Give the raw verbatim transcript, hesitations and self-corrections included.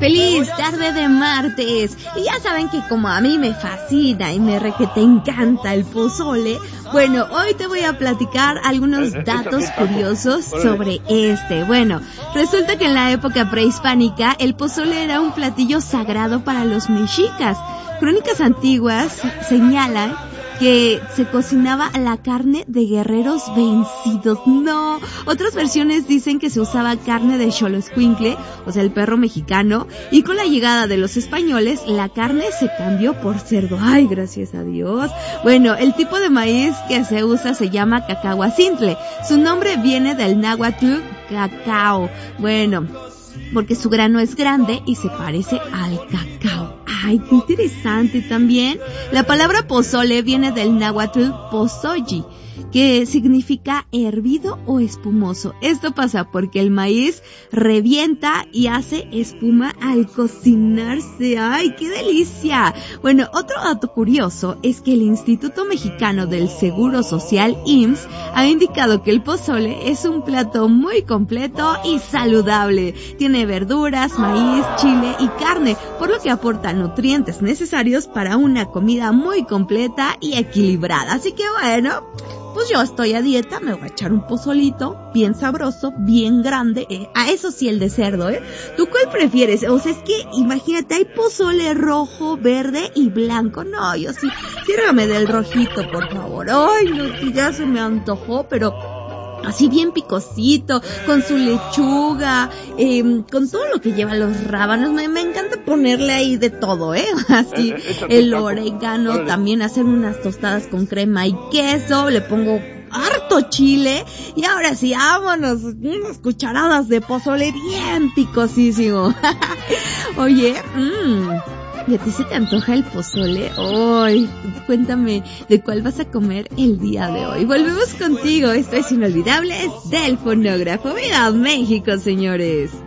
Feliz tarde de martes. Y ya saben que como a mí me fascina y me re que te encanta el pozole, bueno, hoy te voy a platicar algunos datos curiosos sobre este. Bueno, resulta que en la época prehispánica el pozole era un platillo sagrado para los mexicas. Crónicas antiguas señalan que se cocinaba la carne de guerreros vencidos. No, otras versiones dicen que se usaba carne de xoloescuincle, o sea, el perro mexicano, y con la llegada de los españoles, la carne se cambió por cerdo. Ay, gracias a Dios. Bueno, el tipo de maíz que se usa se llama cacahuacintle. Su nombre viene del náhuatl cacao. Bueno, porque su grano es grande y se parece al cacao. Ay, qué interesante también. La palabra pozole viene del náhuatl pozolli, que significa hervido o espumoso. Esto pasa porque el maíz revienta y hace espuma al cocinarse. ¡Ay, qué delicia! Bueno, otro dato curioso es que el Instituto Mexicano del Seguro Social, I M S S, ha indicado que el pozole es un plato muy completo y saludable. Tiene verduras, maíz, chile y carne, por lo que aporta nutrientes necesarios para una comida muy completa y equilibrada. Así que bueno, pues yo estoy a dieta, me voy a echar un pozolito bien sabroso, bien grande, eh, a eso sí el de cerdo, ¿eh? ¿Tú cuál prefieres? O sea, es que imagínate, hay pozole rojo, verde y blanco. No, yo sí, sírvame del rojito, por favor. Ay, no, que ya se me antojó, pero así bien picosito, con su lechuga, eh, con todo lo que lleva los rábanos. Me, me encanta ponerle ahí de todo, ¿eh? Así, el orégano, también hacer unas tostadas con crema y queso, le pongo harto chile, y ahora sí, vámonos, unas cucharadas de pozole bien picosísimo. Oye, mmm, ¿y a ti se te antoja el pozole? Ay, cuéntame de cuál vas a comer el día de hoy. Volvemos contigo, esto es Inolvidables del Fonógrafo. ¡Viva México, señores!